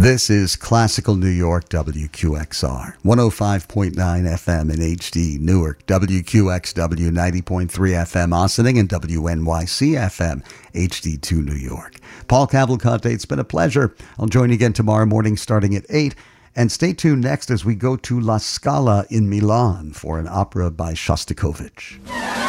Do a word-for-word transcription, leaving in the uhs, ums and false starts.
This is Classical New York, W Q X R, one oh five point nine F M in H D, Newark, W Q X W ninety point three F M, Ossining, and W N Y C F M, H D two, New York. Paul Cavalcante, it's been a pleasure. I'll join you again tomorrow morning starting at eight. And stay tuned next as we go to La Scala in Milan for an opera by Shostakovich.